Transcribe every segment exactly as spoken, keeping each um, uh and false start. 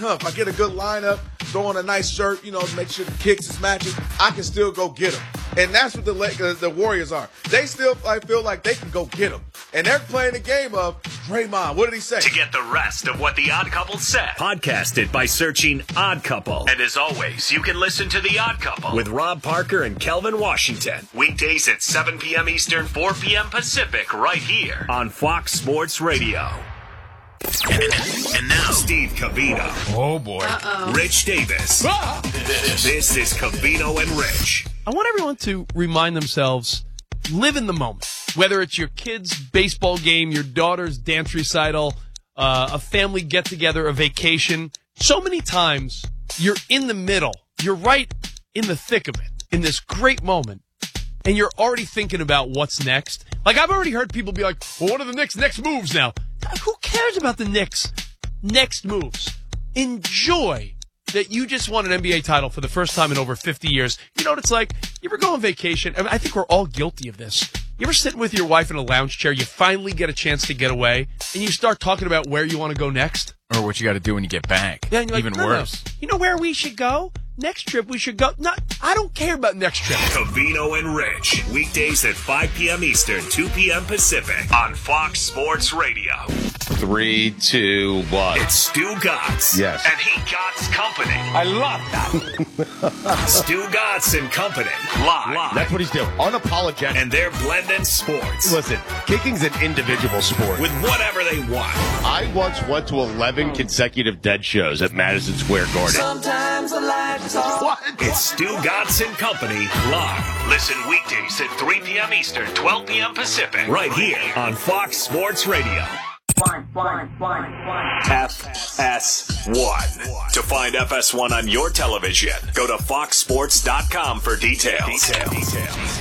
If I get a good lineup, throw on a nice shirt, you know, make sure the kicks is matching, I can still go get them. And that's what the uh, the Warriors are. They still like, feel like they can go get them. And they're playing the game of Draymond. What did he say? To get the rest of what The Odd Couple said, podcast it by searching Odd Couple. And as always, you can listen to The Odd Couple with Rob Parker and Kelvin Washington. Weekdays at seven p.m. Eastern, four p.m. Pacific, right here on Fox Sports Radio. And now, Steve Covino. Oh, boy. Uh-oh. Rich Davis. Ah! This is Covino and Rich. I want everyone to remind themselves, live in the moment. Whether it's your kid's baseball game, your daughter's dance recital, uh, a family get-together, a vacation. So many times, you're in the middle. You're right in the thick of it, in this great moment. And you're already thinking about what's next. Like, I've already heard people be like, well, what are the Knicks' next moves now? Who cares about the Knicks' next moves? Enjoy that you just won an N B A title for the first time in over fifty years. You know what it's like? You ever go on vacation? I mean, I think we're all guilty of this. You ever sit with your wife in a lounge chair, you finally get a chance to get away, and you start talking about where you want to go next? Or what you got to do when you get back. Yeah, and you're like, Even no, worse. No. You know where we should go? Next trip we should go. Not, I don't care about next trip. Covino and Rich. Weekdays at five p.m. Eastern, two p.m. Pacific on Fox Sports Radio. Three, two, one. It's Stu Gatz. Yes. And he Gatz Company. I love that. Stu Gatz and Company. Live. Live. That's what he's doing. Unapologetic. And they're blending sports. Listen, kicking's an individual sport. With whatever they want. I once went to eleven consecutive dead shows at Madison Square Garden. Sometimes the light is on. What? It's Stu Gatz and Company live. Listen weekdays at three p.m. Eastern, twelve p.m. Pacific. Right here on Fox Sports Radio. One, one, one, one. F S one. To find F S one on your television, go to fox sports dot com for details. Details.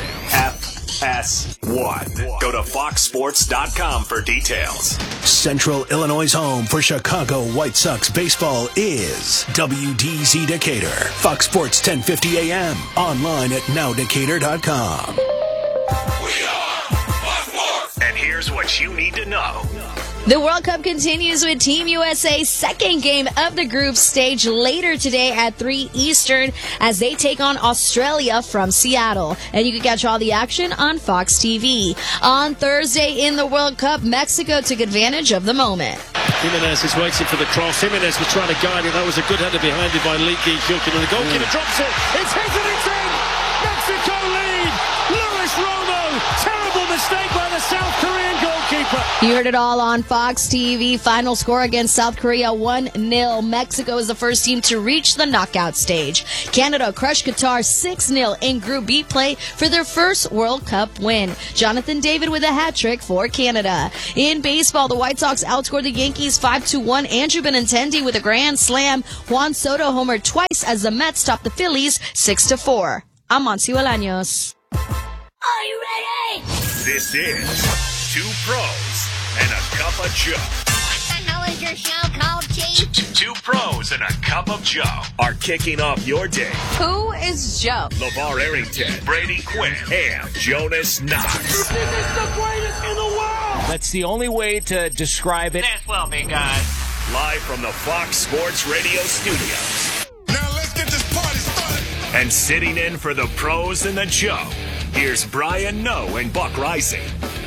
F S one. Go to fox sports dot com for details. Central Illinois' home for Chicago White Sox baseball is W D Z Decatur. Fox Sports ten fifty A M. Online at now decatur dot com. We are Fox Sports. And here's what you need to know. The World Cup continues with Team U S A's second game of the group stage later today at three Eastern as they take on Australia from Seattle. And you can catch all the action on Fox T V. On Thursday in the World Cup, Mexico took advantage of the moment. Jimenez is waiting for the cross. Jimenez was trying to guide it. That was a good header behind it by Lee Gi-Hyuk. And the goalkeeper mm. drops it. It's hit and it's in! Mexico lead! Luis Romo! Terrible mistake by the South Korean goalkeeper. You heard it all on Fox T V. Final score against South Korea, one nil. Mexico is the first team to reach the knockout stage. Canada crushed Qatar six nil in Group B play for their first World Cup win. Jonathan David with a hat trick for Canada. In baseball, the White Sox outscored the Yankees five to one. Andrew Benintendi with a grand slam. Juan Soto homered twice as the Mets topped the Phillies six to four. I'm Monty Bolaños. Are you ready? This is Two Pros and a Cup of Joe. What the hell is your show called, Chief? Two Pros and a Cup of Joe are kicking off your day. Who is Joe? LeVar Arrington, Brady Quinn, and Jonas Knox. This is the greatest in the world. That's the only way to describe it. This will be good. Live from the Fox Sports Radio studios. Now let's get this party started. And sitting in for the Pros and the Joe, here's Brian Noe and Buck Rising.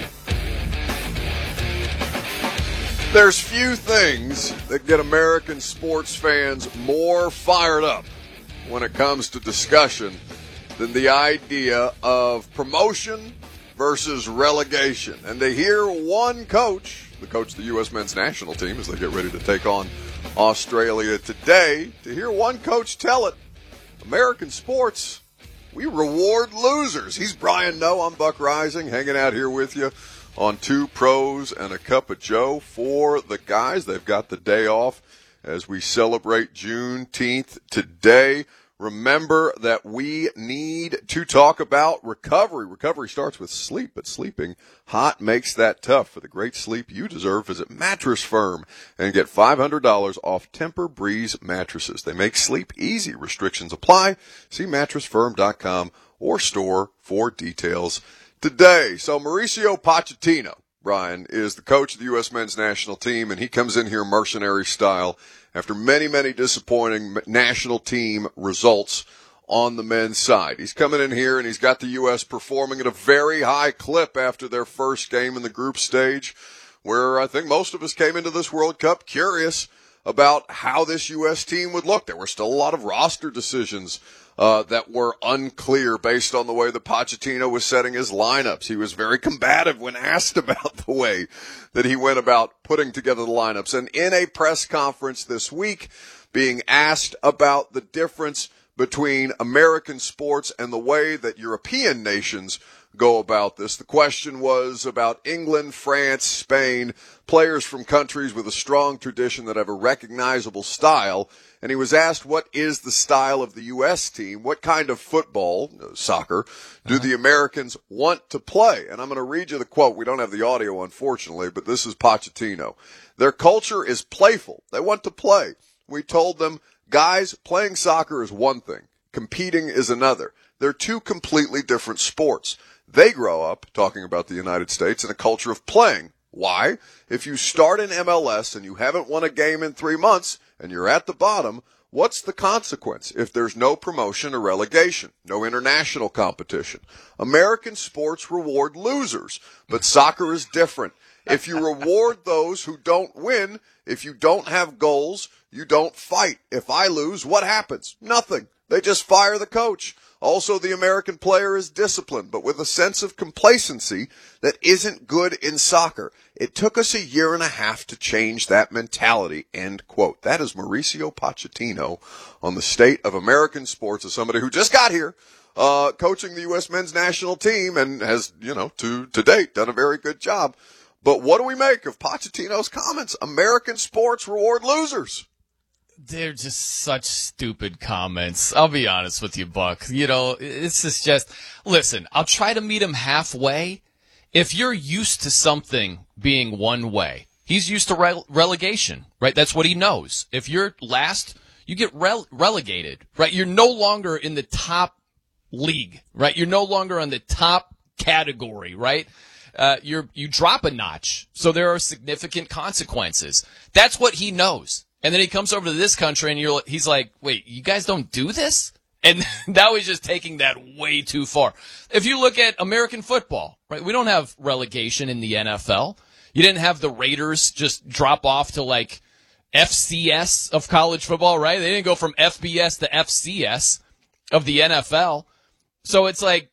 There's few things that get American sports fans more fired up when it comes to discussion than the idea of promotion versus relegation. And to hear one coach, the coach of the U S men's national team as they get ready to take on Australia today, to hear one coach tell it, American sports, we reward losers. He's Brian Noe. I'm Buck Rising, hanging out here with you on Two Pros and a Cup of Joe for the guys. They've got the day off as we celebrate Juneteenth today. Remember that we need to talk about recovery. Recovery starts with sleep, but sleeping hot makes that tough. For the great sleep you deserve, visit Mattress Firm and get five hundred dollars off Tempur-Breeze mattresses. They make sleep easy. Restrictions apply. See mattress firm dot com or store for details today. So Mauricio Pochettino Brian, is the coach of the U S men's national team, and he comes in here mercenary style after many, many disappointing national team results on the men's side. He's coming in here, and he's got the U S performing at a very high clip after their first game in the group stage, where I think most of us came into this World Cup curious about how this U S team would look. There were still a lot of roster decisions Uh, that were unclear based on the way that Pochettino was setting his lineups. He was very combative when asked about the way that he went about putting together the lineups. And in a press conference this week, being asked about the difference between American sports and the way that European nations go about this, the question was about England, France, Spain, players from countries with a strong tradition that have a recognizable style. And he was asked, what is the style of the U S team? What kind of football, soccer, do the Americans want to play? And I'm going to read you the quote. We don't have the audio, unfortunately, but this is Pochettino. Their culture is playful. They want to play. We told them, guys, playing soccer is one thing. Competing is another. They're two completely different sports. They grow up, talking about the United States, in a culture of playing. Why? If you start in M L S and you haven't won a game in three months and you're at the bottom, what's the consequence if there's no promotion or relegation, no international competition? American sports reward losers, but soccer is different. If you reward those who don't win, if you don't have goals, you don't fight. If I lose, what happens? Nothing. They just fire the coach. Also, the American player is disciplined, but with a sense of complacency that isn't good in soccer. It took us a year and a half to change that mentality, end quote. That is Mauricio Pochettino on the state of American sports as somebody who just got here, uh, coaching the U S men's national team and has, you know, to, to date done a very good job. But what do we make of Pochettino's comments? American sports reward losers. They're just such stupid comments. I'll be honest with you, Buck. You know, this is just, listen, I'll try to meet him halfway. If you're used to something being one way, he's used to rele- relegation, right? That's what he knows. If you're last, you get rele- relegated, right? You're no longer in the top league, right? You're no longer on the top category, right? Uh, you're, you drop a notch. So there are significant consequences. That's what he knows. And then he comes over to this country and you're, he's like, wait, you guys don't do this? And now he's just taking that way too far. If you look at American football, right, we don't have relegation in the N F L. You didn't have the Raiders just drop off to like F C S of college football, right? They didn't go from F B S to F C S of the N F L. So it's like,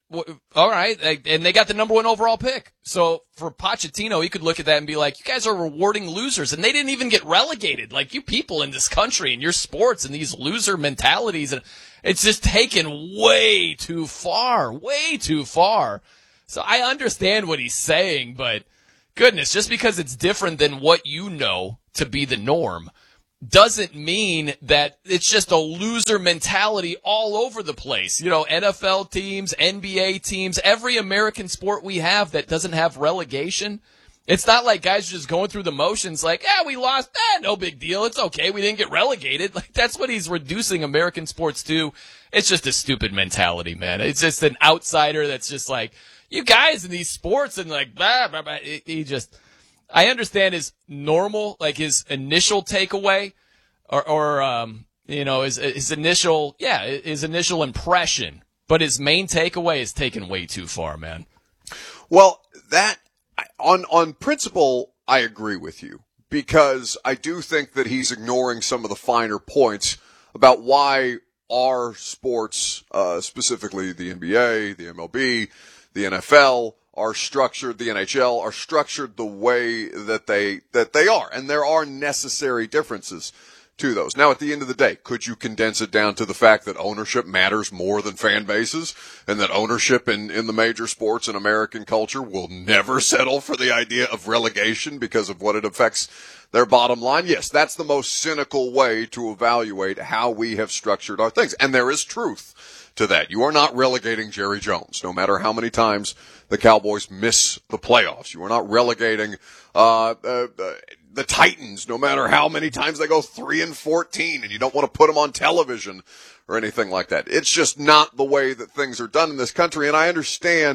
all right, and they got the number one overall pick. So for Pochettino, he could look at that and be like, you guys are rewarding losers, and they didn't even get relegated. Like, you people in this country and your sports and these loser mentalities, and it's just taken way too far, way too far. So I understand what he's saying, but goodness, just because it's different than what you know to be the norm doesn't mean that it's just a loser mentality all over the place. You know, N F L teams, N B A teams, every American sport we have that doesn't have relegation. It's not like guys are just going through the motions like, yeah, we lost. Eh, no big deal. It's okay. We didn't get relegated. Like, that's what he's reducing American sports to. It's just a stupid mentality, man. It's just an outsider that's just like, you guys in these sports and like, blah, blah, blah. He just, I understand his normal, like his initial takeaway or, or, um, you know, his, his initial, yeah, his initial impression, but his main takeaway is taken way too far, man. Well, that, on, on principle, I agree with you because I do think that he's ignoring some of the finer points about why our sports, uh, specifically the N B A, the M L B, the N F L, are structured, the N H L are structured the way that they, that they are. And there are necessary differences to those. Now, at the end of the day, could you condense it down to the fact that ownership matters more than fan bases and that ownership in, in the major sports in American culture will never settle for the idea of relegation because of what it affects their bottom line? Yes, that's the most cynical way to evaluate how we have structured our things. And there is truth to that. You are not relegating Jerry Jones, no matter how many times the Cowboys miss the playoffs. You are not relegating uh, uh, uh the Titans, no matter how many times they go three and fourteen, and you don't want to put them on television or anything like that. It's just not the way that things are done in this country, and I understand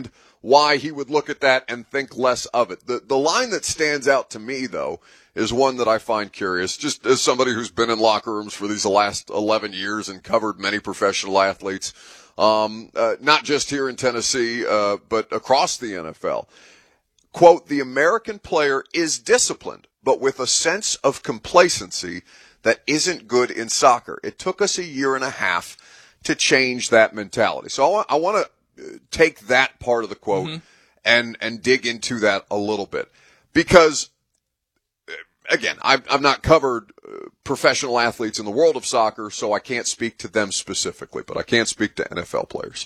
why he would look at that and think less of it. The the line that stands out to me, though, is one that I find curious, just as somebody who's been in locker rooms for these last eleven years and covered many professional athletes, um, uh, not just here in Tennessee, uh, but across the N F L. Quote, the American player is disciplined, but with a sense of complacency that isn't good in soccer. It took us a year and a half to change that mentality. So I, I want to take that part of the quote mm-hmm. and and dig into that a little bit, because again, I've, I've not covered uh, professional athletes in the world of soccer, so I can't speak to them specifically, but I can speak to N F L players.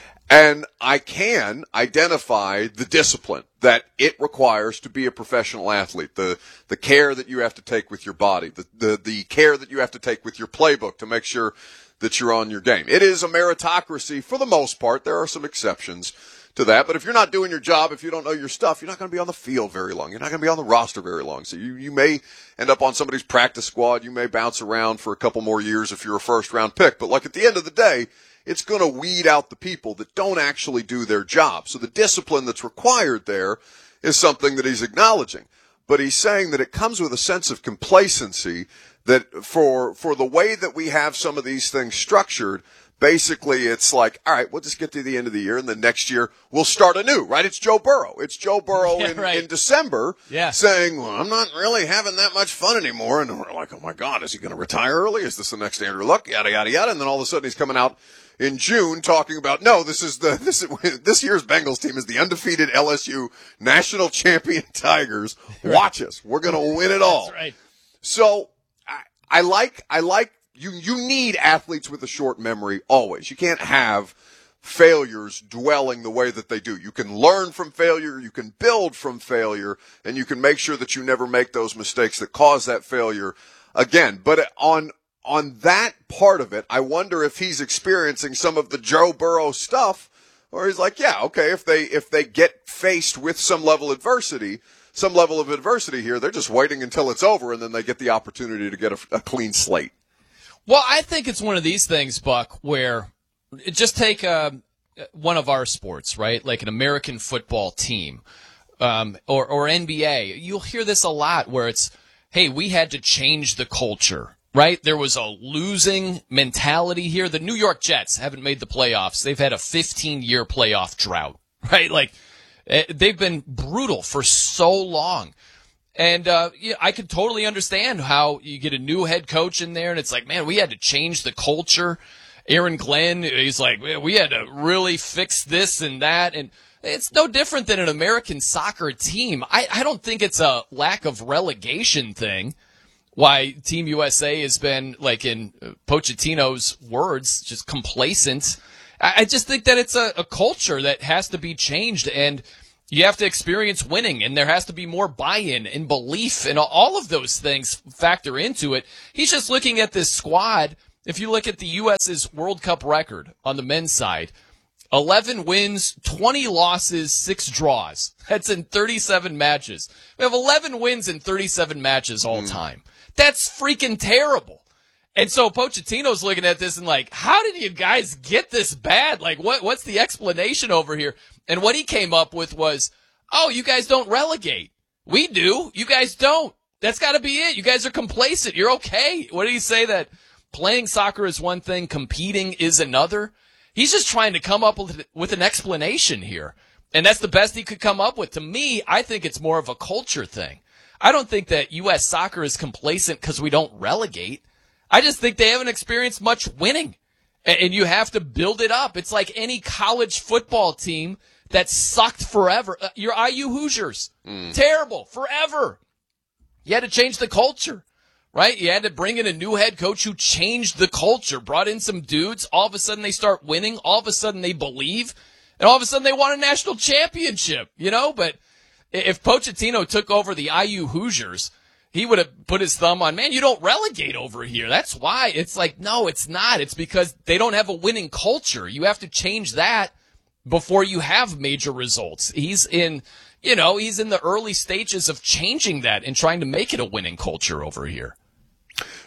And I can identify the discipline that it requires to be a professional athlete, the the care that you have to take with your body, the the, the care that you have to take with your playbook to make sure that you're on your game. It is a meritocracy for the most part. There are some exceptions to that. But if you're not doing your job, if you don't know your stuff, you're not going to be on the field very long. You're not going to be on the roster very long. So you, you may end up on somebody's practice squad. You may bounce around for a couple more years if you're a first round pick. But like at the end of the day, it's going to weed out the people that don't actually do their job. So the discipline that's required there is something that he's acknowledging. But he's saying that it comes with a sense of complacency that for for the way that we have some of these things structured, basically it's like, all right, we'll just get to the end of the year, and then next year we'll start anew, right? It's Joe Burrow. It's Joe Burrow yeah, in, right. in December yeah. saying, well, I'm not really having that much fun anymore. And we're like, oh, my God, is he going to retire early? Is this the next Andrew Luck? Yada, yada, yada. And then all of a sudden he's coming out in June talking about, no, this is the this is, this year's Bengals team is the undefeated L S U national champion Tigers. Watch us. We're going to win it all. That's right. So I, I like I like you you need athletes with a short memory always. You can't have failures dwelling the way that they do. You can learn from failure, you can build from failure, and you can make sure that you never make those mistakes that cause that failure again. But on On that part of it, I wonder if he's experiencing some of the Joe Burrow stuff, or he's like, yeah, okay, if they if they get faced with some level of adversity, some level of adversity here, they're just waiting until it's over, and then they get the opportunity to get a, a clean slate. Well, I think it's one of these things, Buck, where just take uh, one of our sports, right, like an American football team um, or, or N B A. You'll hear this a lot where it's, hey, we had to change the culture. Right? There was a losing mentality here. The New York Jets haven't made the playoffs. They've had a fifteen-year playoff drought, right? Like, they've been brutal for so long. And uh, yeah, I could totally understand how you get a new head coach in there, and it's like, man, we had to change the culture. Aaron Glenn, he's like, we had to really fix this and that. And it's no different than an American soccer team. I, I don't think it's a lack of relegation thing. Why Team U S A has been, like in Pochettino's words, just complacent. I just think that it's a, a culture that has to be changed, and you have to experience winning, and there has to be more buy-in and belief, and all of those things factor into it. He's just looking at this squad. If you look at the U S's World Cup record on the men's side, eleven wins, twenty losses, six draws. That's in thirty-seven matches. We have eleven wins in thirty-seven matches all Mm. time. That's freaking terrible. And so Pochettino's looking at this and like, how did you guys get this bad? Like, what what's the explanation over here? And what he came up with was, oh, you guys don't relegate. We do. You guys don't. That's got to be it. You guys are complacent. You're okay. What did he say? That playing soccer is one thing, competing is another? He's just trying to come up with, with an explanation here. And that's the best he could come up with. To me, I think it's more of a culture thing. I don't think that U S soccer is complacent because we don't relegate. I just think they haven't experienced much winning. And you have to build it up. It's like any college football team that sucked forever. Your I U Hoosiers. Mm. Terrible. Forever. You had to change the culture, right? You had to bring in a new head coach who changed the culture, brought in some dudes. All of a sudden they start winning. All of a sudden they believe. And all of a sudden they won a national championship, you know? But if Pochettino took over the I U Hoosiers, he would have put his thumb on, man, you don't relegate over here. That's why. It's like, no, it's not. It's because they don't have a winning culture. You have to change that before you have major results. He's in, you know, he's in the early stages of changing that and trying to make it a winning culture over here.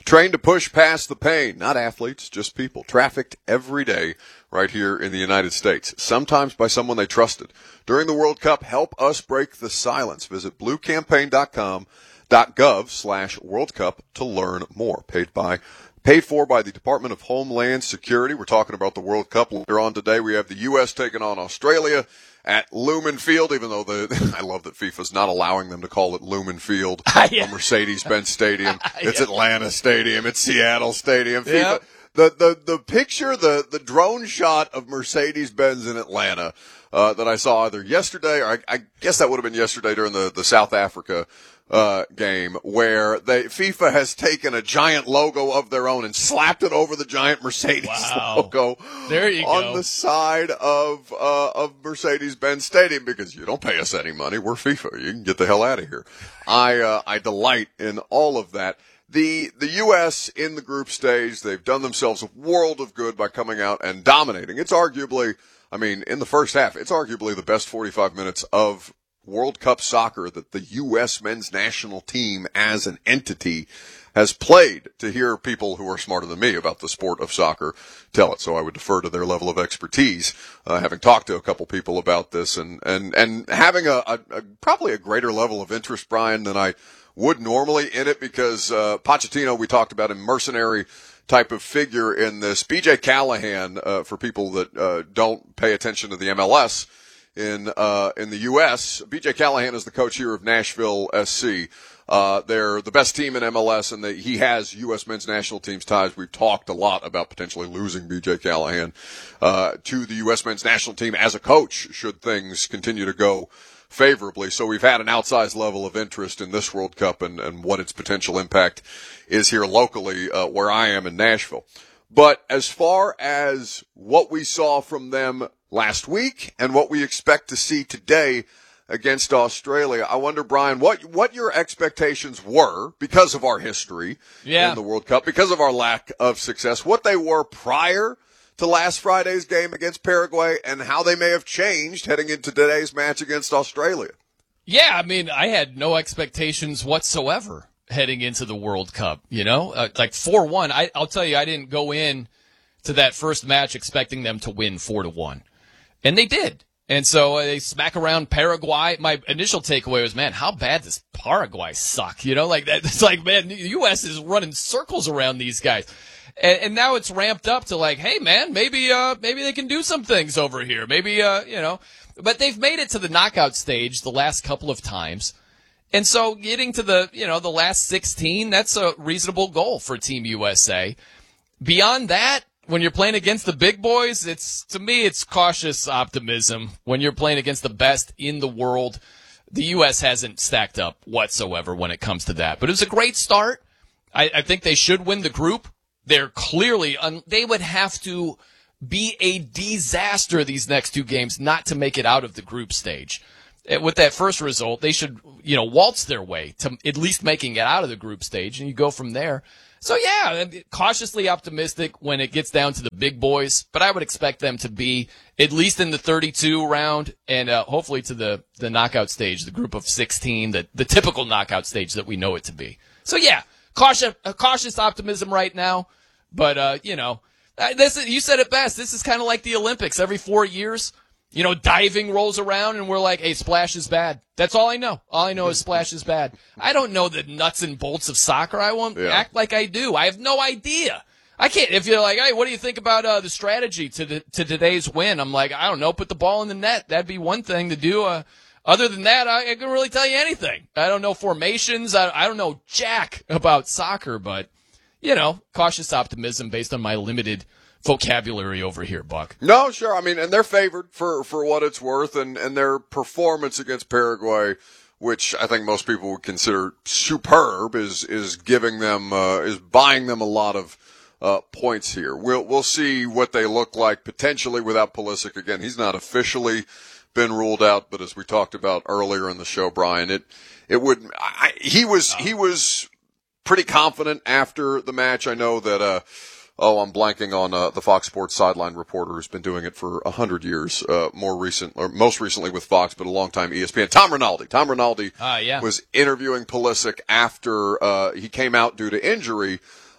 trained to push past the pain. Not athletes, just people. Trafficked every day right here in the United States, sometimes by someone they trusted. During the World Cup, help us break the silence. Visit blue campaign dot com dot gov slash World Cup to learn more. Paid by Paid for by the Department of Homeland Security. We're talking about the World Cup later on today. We have the U S taking on Australia at Lumen Field, even though the I love that FIFA's not allowing them to call it Lumen Field, yeah. or Mercedes-Benz Stadium. It's yeah. Atlanta Stadium. It's Seattle Stadium. FIFA. Yep. The, the, the picture, the, the drone shot of Mercedes-Benz in Atlanta, uh, that I saw either yesterday or I, I guess that would have been yesterday during the, the South Africa Uh, game where they, FIFA has taken a giant logo of their own and slapped it over the giant Mercedes wow. logo there you on go. the side of, uh, of Mercedes-Benz Stadium, because you don't pay us any money. We're FIFA. You can get the hell out of here. I, uh, I delight in all of that. The, the U S in the group stage, they've done themselves a world of good by coming out and dominating. It's arguably, I mean, in the first half, it's arguably the best forty-five minutes of World Cup soccer that the U S men's national team as an entity has played, to hear people who are smarter than me about the sport of soccer tell it. So I would defer to their level of expertise, uh, having talked to a couple people about this and, and, and having a, a, a probably a greater level of interest, Brian, than I would normally in it, because, uh, Pochettino, we talked about him, mercenary type of figure in this. B J Callahan, uh, for people that, uh, don't pay attention to the M L S, in uh in the U S, B J Callahan is the coach here of Nashville S C. Uh they're the best team in M L S, and they, he has U S men's national team's ties. We've talked a lot about potentially losing B J Callahan uh to the U S men's national team as a coach should things continue to go favorably. So we've had an outsized level of interest in this World Cup and, and what its potential impact is here locally, uh, where I am in Nashville. But as far as what we saw from them last week and what we expect to see today against Australia, I wonder, Brian, what what your expectations were because of our history yeah. in the World Cup, because of our lack of success, what they were prior to last Friday's game against Paraguay, and how they may have changed heading into today's match against Australia. Yeah, I mean, I had no expectations whatsoever heading into the World Cup, you know? Uh, like four one, I, I'll tell you, I didn't go in to that first match expecting them to win four to one. And they did. And so uh, they smack around Paraguay. My initial takeaway was, man, how bad does Paraguay suck? You know, like that. It's like, man, the U S is running circles around these guys. And, and now it's ramped up to like, hey, man, maybe, uh, maybe they can do some things over here. Maybe, uh, you know, but they've made it to the knockout stage the last couple of times. And so getting to the, you know, the last sixteen, that's a reasonable goal for Team U S A. Beyond that, when you're playing against the big boys, it's, to me, it's cautious optimism. When you're playing against the best in the world, the U S hasn't stacked up whatsoever when it comes to that. But it was a great start. I, I think they should win the group. They're clearly, un- they would have to be a disaster these next two games not to make it out of the group stage. With that first result, they should, you know, waltz their way to at least making it out of the group stage, and you go from there. So, yeah, cautiously optimistic when it gets down to the big boys, but I would expect them to be at least in the thirty-two round and uh, hopefully to the, the knockout stage, the group of sixteen, the, the typical knockout stage that we know it to be. So, yeah, cautious, uh, cautious optimism right now, but, uh, you know, this is, you said it best. This is kind of like the Olympics. Every four years, you know, diving rolls around and we're like, hey, splash is bad. That's all I know. All I know is splash is bad. I don't know the nuts and bolts of soccer. I won't yeah. act like I do. I have no idea. I can't. If you're like, hey, what do you think about uh, the strategy to the, to today's win? I'm like, I don't know. Put the ball in the net. That'd be one thing to do. Uh, other than that, I, I can't really tell you anything. I don't know formations. I, I don't know jack about soccer, but, you know, cautious optimism based on my limited vocabulary over here, Buck. No, sure. I mean, and they're favored for, for what it's worth, and, and their performance against Paraguay, which I think most people would consider superb, is, is giving them, uh, is buying them a lot of, uh, points here. We'll, we'll see what they look like potentially without Pulisic. Again, he's not officially been ruled out, but as we talked about earlier in the show, Brian, it, it would, I, he was, he was pretty confident after the match. I know that, uh, Oh, I'm blanking on uh, the Fox Sports sideline reporter who's been doing it for a hundred years, uh, more recent, or most recently with Fox, but a long time E S P N. Tom Rinaldi. Tom Rinaldi uh, yeah. was interviewing Pulisic after uh, he came out due to injury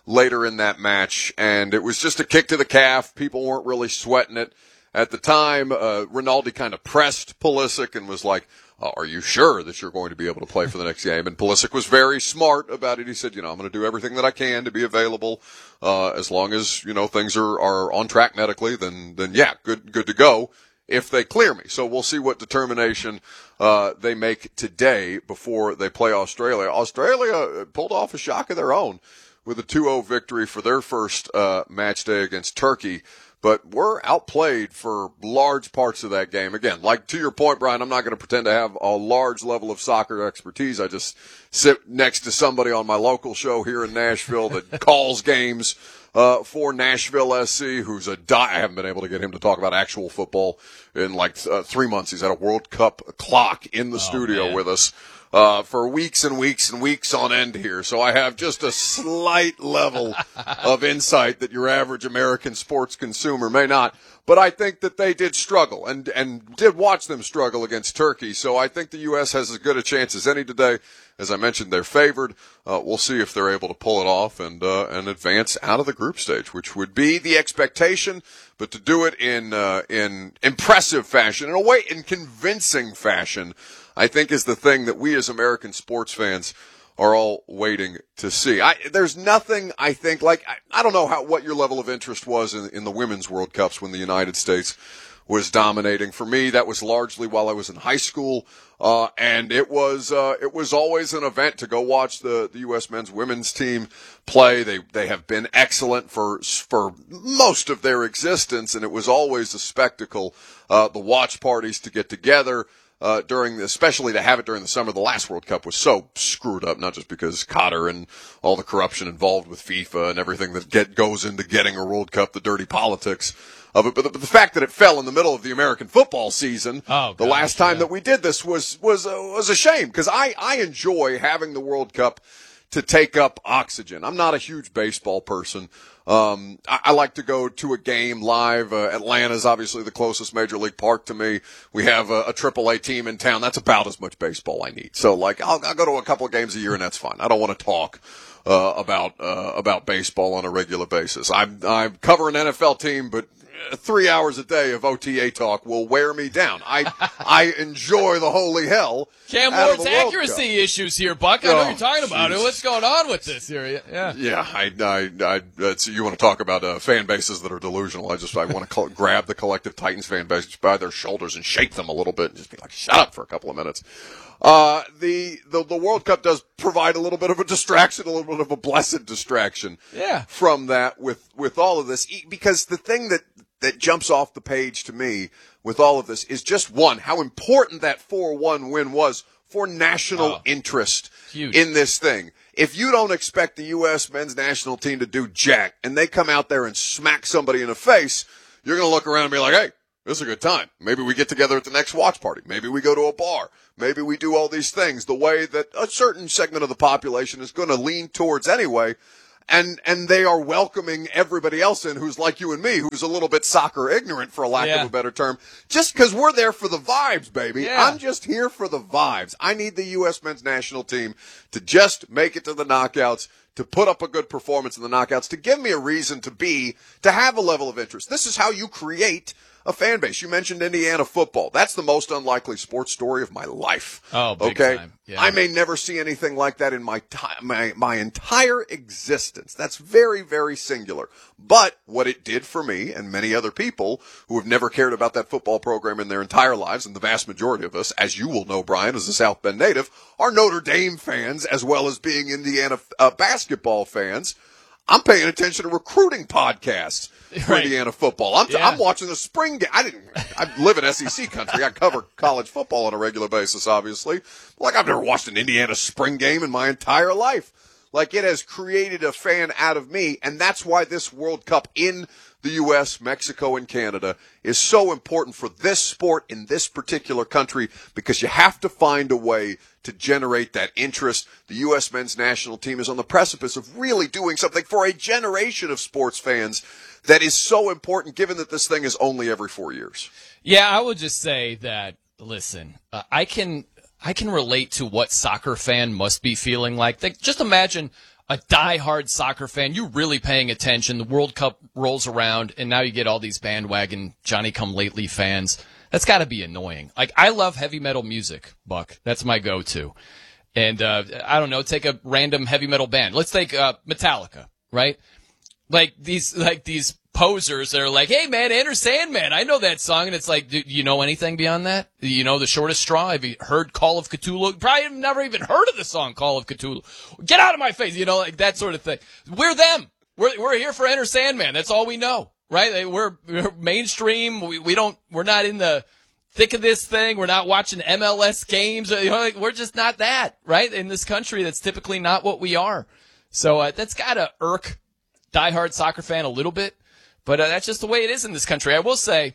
later in that match, and it was just a kick to the calf. People weren't really sweating it. At the time, uh, Rinaldi kind of pressed Pulisic and was like, uh, are you sure that you're going to be able to play for the next game? And Pulisic was very smart about it. He said, you know, I'm going to do everything that I can to be available, uh, as long as, you know, things are, are on track medically, then, then yeah, good, good to go if they clear me. So we'll see what determination, uh, they make today before they play Australia. Australia pulled off a shock of their own with a two oh victory for their first, uh, match day against Turkey. But we're outplayed for large parts of that game. Again, like to your point, Brian, I'm not going to pretend to have a large level of soccer expertise. I just sit next to somebody on my local show here in Nashville that calls games uh, for Nashville S C, who's a die. I haven't been able to get him to talk about actual football in like uh, three months. He's had a World Cup clock in the oh, studio man. with us. Uh, for weeks and weeks and weeks on end here. So I have just a slight level of insight that your average American sports consumer may not. But I think that they did struggle and, and did watch them struggle against Turkey. So I think the U S has as good a chance as any today. As I mentioned, they're favored. Uh, we'll see if they're able to pull it off and, uh, and advance out of the group stage, which would be the expectation. But to do it in, uh, in impressive fashion, in a way, in convincing fashion, I think is the thing that we as American sports fans are all waiting to see. I, there's nothing, I think, like, I, I don't know how, what your level of interest was in, in the Women's World Cups when the United States was dominating. For me, that was largely while I was in high school, uh, and it was, uh, it was always an event to go watch the, the U S men's women's team play. They, they have been excellent for, for most of their existence, and it was always a spectacle, uh, the watch parties to get together. Uh, during the, especially to have it during the summer. The last World Cup was so screwed up, not just because Qatar and all the corruption involved with FIFA and everything that get, goes into getting a World Cup, the dirty politics of it, but the, but the fact that it fell in the middle of the American football season, oh, the gosh, last time yeah. that we did this was, was, uh, was a shame, because I, I enjoy having the World Cup to take up oxygen. I'm not a huge baseball person. Um, I, I like to go to a game live. Uh, Atlanta's obviously the closest major league park to me. We have a, a triple A team in town. That's about as much baseball I need. So, like, I'll, I'll go to a couple of games a year, and that's fine. I don't want to talk uh, about uh, about baseball on a regular basis. I I cover an N F L team, but three hours a day of O T A talk will wear me down. I I enjoy the holy hell. Cam Ward's accuracy issues here, Buck. I know oh, you're talking about geez. it. What's going on with this here? Yeah, yeah. I, I, I that's, you want to talk about uh, fan bases that are delusional? I just I want to grab the collective Titans fan base by their shoulders and shake them a little bit and just be like, shut up for a couple of minutes. Uh, the, the, the World Cup does provide a little bit of a distraction, a little bit of a blessed distraction. Yeah. From that with, with all of this, because the thing that, that jumps off the page to me with all of this is just one, how important that four one win was for national oh, interest huge. in this thing. If you don't expect the U S men's national team to do jack and they come out there and smack somebody in the face, you're going to look around and be like, hey, this is a good time. Maybe we get together at the next watch party. Maybe we go to a bar. Maybe we do all these things the way that a certain segment of the population is going to lean towards anyway. And, and they are welcoming everybody else in who's like you and me, who's a little bit soccer ignorant, for a lack yeah. of a better term, just because we're there for the vibes, baby. Yeah. I'm just here for the vibes. I need the U S men's national team to just make it to the knockouts, to put up a good performance in the knockouts, to give me a reason to be, to have a level of interest. This is how you create a fan base. You mentioned Indiana football. That's the most unlikely sports story of my life. Oh, big okay? time. Yeah. I may never see anything like that in my time, my, my entire existence. That's very, very singular. But what it did for me and many other people who have never cared about that football program in their entire lives, and the vast majority of us, as you will know, Brian, as a South Bend native, are Notre Dame fans as well as being Indiana uh, basketball fans. I'm paying attention to recruiting podcasts for right. Indiana football. I'm, yeah. I'm watching the spring game. I didn't, I live in S E C country. I cover college football on a regular basis, obviously. Like, I've never watched an Indiana spring game in my entire life. Like, it has created a fan out of me, and that's why this World Cup in the U S, Mexico, and Canada is so important for this sport in this particular country, because you have to find a way to generate that interest. The U S men's national team is on the precipice of really doing something for a generation of sports fans that is so important, given that this thing is only every four years. Yeah, I would just say that, listen, uh, I can I can relate to what soccer fan must be feeling like. Like, just imagine a diehard soccer fan, you're really paying attention. The World Cup rolls around, and now you get all these bandwagon Johnny-come-lately fans. That's got to be annoying. Like, I love heavy metal music, Buck. That's my go-to. And, uh, I don't know, take a random heavy metal band. Let's take, uh, Metallica, right? Like, these, like, these posers that are like, hey, man, Enter Sandman, I know that song. And it's like, do you know anything beyond that? You know The Shortest Straw? Have you heard Call of Cthulhu? Probably have never even heard of the song Call of Cthulhu. Get out of my face, you know, like that sort of thing. We're them. We're, we're here for Enter Sandman. That's all we know, right? We're, we're mainstream. We, we don't, we're not in the thick of this thing. We're not watching M L S games. You know, like, we're just not that, right? In this country, that's typically not what we are. So, uh, that's gotta irk diehard soccer fan a little bit. But uh, that's just the way it is in this country. I will say,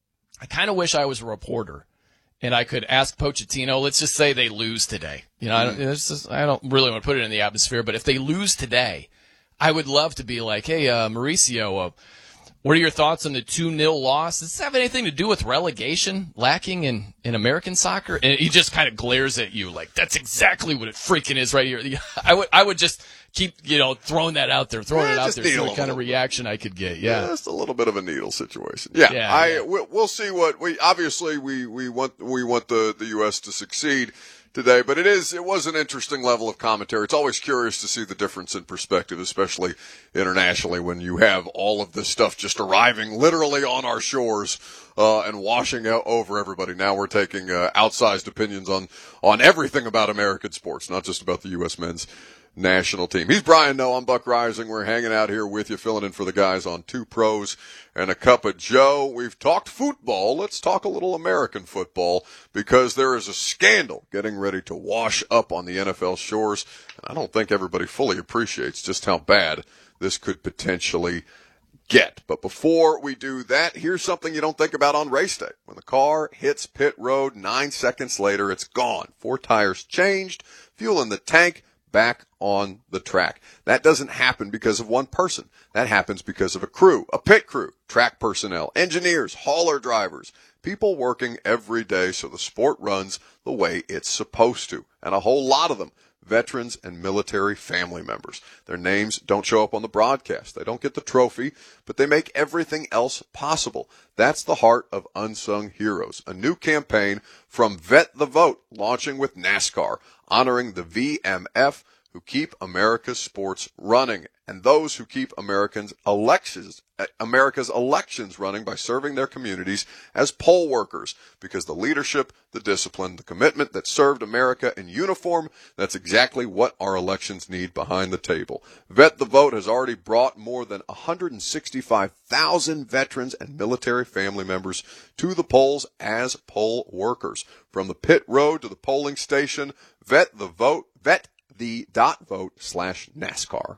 I kind of wish I was a reporter and I could ask Pochettino, let's just say they lose today. You know, I don't, it's just, I don't really want to put it in the atmosphere, but if they lose today, I would love to be like, hey, uh, Mauricio, uh, what are your thoughts on the two nil loss? Does this have anything to do with relegation lacking in, in American soccer? And he just kind of glares at you like, that's exactly what it freaking is right here. I would, I would just keep, you know, throwing that out there, throwing yeah, it out there, see what kind of bit. reaction I could get. Yeah. yeah, just a little bit of a needle situation. Yeah, yeah I yeah. We'll, we'll see what we obviously we we want we want the the U S to succeed today, but it is it was an interesting level of commentary. It's always curious to see the difference in perspective, especially internationally, when you have all of this stuff just arriving literally on our shores uh, and washing out over everybody. Now we're taking uh, outsized opinions on on everything about American sports, not just about the U S men's national team. He's Brian Noe. I'm Buck Rising. We're hanging out here with you, filling in for the guys on Two Pros and a Cup of Joe. We've talked football. Let's talk a little American football, because there is a scandal getting ready to wash up on the N F L shores. And I don't think everybody fully appreciates just how bad this could potentially get. But before we do that, here's something you don't think about on race day. When the car hits pit road, nine seconds later, it's gone. Four tires changed, fuel in the tank, back on the track. That doesn't happen because of one person. That happens because of a crew, a pit crew, track personnel, engineers, hauler drivers, people working every day so the sport runs the way it's supposed to. And a whole lot of them, veterans and military family members. Their names don't show up on the broadcast. They don't get the trophy, but they make everything else possible. That's the heart of Unsung Heroes, a new campaign from Vet the Vote, launching with NASCAR, honoring the V M F who keep America's sports running, and those who keep Americans elections, America's elections running by serving their communities as poll workers. Because the leadership, the discipline, the commitment that served America in uniform, that's exactly what our elections need behind the table. Vet the Vote has already brought more than one hundred sixty-five thousand veterans and military family members to the polls as poll workers. From the pit road to the polling station, Vet the Vote, vet the dot vote slash NASCAR.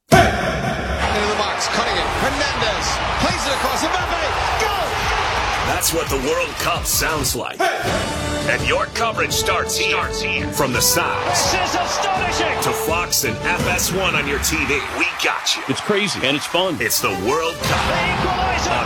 Into the box, cutting it. Hernandez plays it across. Mbappe, go! That's what the World Cup sounds like. And your coverage starts here. Starts here. From the sides. This is astonishing. To Fox and F S one on your T V. We got you. It's crazy and it's fun. It's the World Cup. The equalizer.